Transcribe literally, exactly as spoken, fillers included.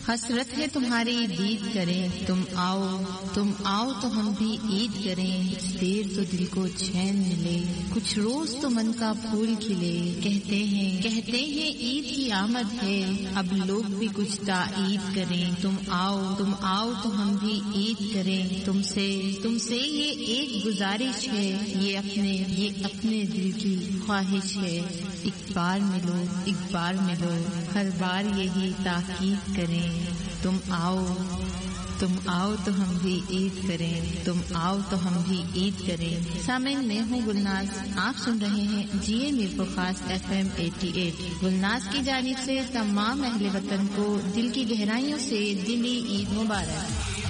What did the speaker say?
हसरत है तुम्हारी दीद करें, तुम आओ तुम आओ तो हम भी ईद करें। देर तो दिल को चैन मिले, कुछ रोज तो मन का फूल खिले। कहते हैं कहते हैं ईद की आमद है, अब लोग भी कुछ ताईद करें। तुम आओ तुम आओ तो हम भी ईद करें। तुमसे तुमसे ये एक गुजारिश है, ये अपने ये अपने दिल की ख्वाहिश है। एक बार मिलो एक बार मिलो, हर बार यही ताकीद करें। तुम आओ तुम आओ तो हम भी ईद करें, तुम आओ तो हम भी ईद करें। सामीन, मैं हूँ गुलनाज, आप सुन रहे हैं जीए मीरपुर खास एफ एम अठासी। गुलनाज की जानिब से तमाम अहले वतन को दिल की गहराइयों से दिली ईद मुबारक।